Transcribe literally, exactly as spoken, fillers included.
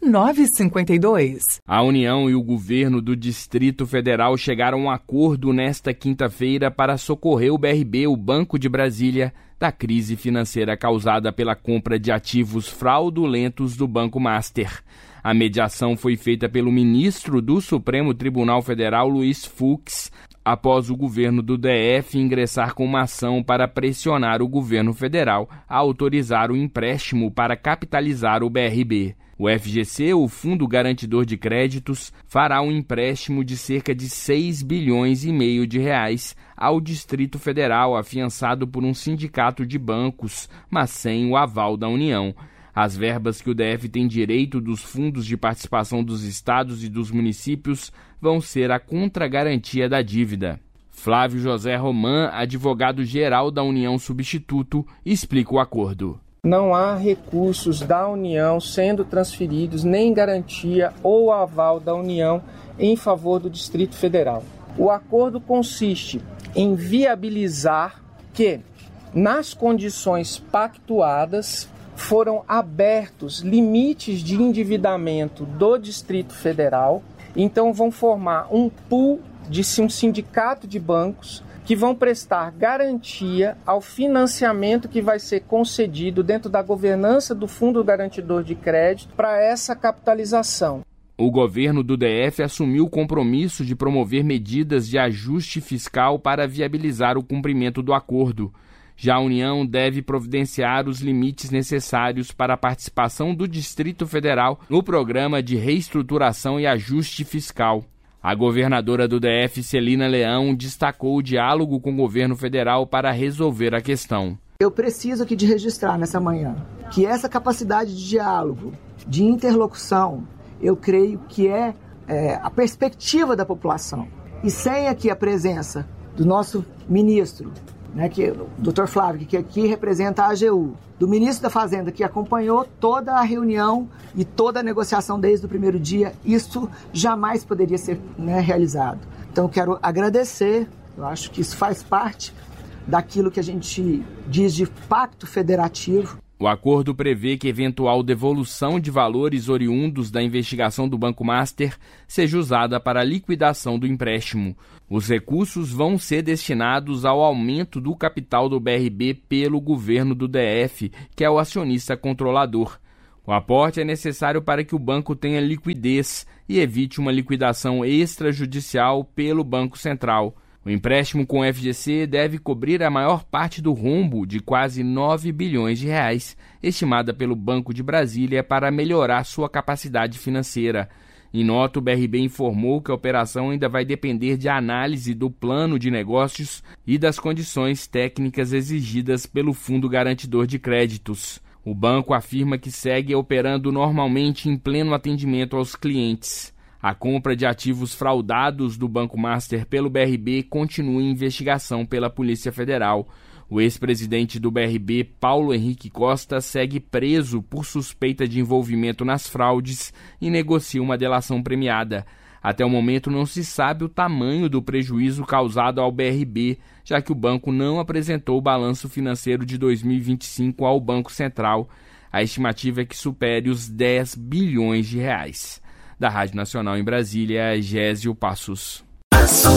nove cinquenta e dois. A União e o governo do Distrito Federal chegaram a um acordo nesta quinta-feira para socorrer o B R B, o Banco de Brasília, da crise financeira causada pela compra de ativos fraudulentos do Banco Master. A mediação foi feita pelo ministro do Supremo Tribunal Federal, Luiz Fux, após o governo do D F ingressar com uma ação para pressionar o governo federal a autorizar o empréstimo para capitalizar o B R B. O F G C, o Fundo Garantidor de Créditos, fará um empréstimo de cerca de seis bilhões e meio de reais ao Distrito Federal, afiançado por um sindicato de bancos, mas sem o aval da União. As verbas que o D F tem direito dos fundos de participação dos estados e dos municípios vão ser a contragarantia da dívida. Flávio José Roman, advogado-geral da União Substituto, explica o acordo. Não há recursos da União sendo transferidos, nem garantia ou aval da União em favor do Distrito Federal. O acordo consiste em viabilizar que, nas condições pactuadas, foram abertos limites de endividamento do Distrito Federal, então vão formar um pool de um sindicato de bancos que vão prestar garantia ao financiamento que vai ser concedido dentro da governança do Fundo Garantidor de Crédito para essa capitalização. O governo do D F assumiu o compromisso de promover medidas de ajuste fiscal para viabilizar o cumprimento do acordo. Já a União deve providenciar os limites necessários para a participação do Distrito Federal no Programa de Reestruturação e Ajuste Fiscal. A governadora do D F, Celina Leão, destacou o diálogo com o governo federal para resolver a questão. Eu preciso aqui de registrar nessa manhã que essa capacidade de diálogo, de interlocução, eu creio que é, é a perspectiva da população. E sem aqui a presença do nosso ministro, né, que, o doutor Flávio, que aqui representa a A G U, do ministro da Fazenda, que acompanhou toda a reunião e toda a negociação desde o primeiro dia, isso jamais poderia ser, né, realizado. Então, eu quero agradecer, eu acho que isso faz parte daquilo que a gente diz de pacto federativo. O acordo prevê que eventual devolução de valores oriundos da investigação do Banco Master seja usada para a liquidação do empréstimo. Os recursos vão ser destinados ao aumento do capital do B R B pelo governo do D F, que é o acionista controlador. O aporte é necessário para que o banco tenha liquidez e evite uma liquidação extrajudicial pelo Banco Central. O empréstimo com o F G C deve cobrir a maior parte do rombo de quase nove bilhões de reais, estimada pelo Banco de Brasília para melhorar sua capacidade financeira. Em nota, o B R B informou que a operação ainda vai depender de análise do plano de negócios e das condições técnicas exigidas pelo Fundo Garantidor de Créditos. O banco afirma que segue operando normalmente em pleno atendimento aos clientes. A compra de ativos fraudados do Banco Master pelo B R B continua em investigação pela Polícia Federal. O ex-presidente do B R B, Paulo Henrique Costa, segue preso por suspeita de envolvimento nas fraudes e negocia uma delação premiada. Até o momento não se sabe o tamanho do prejuízo causado ao B R B, já que o banco não apresentou o balanço financeiro de dois mil e vinte e cinco ao Banco Central. A estimativa é que supere os dez bilhões de reais. Da Rádio Nacional em Brasília, Gésio Passos.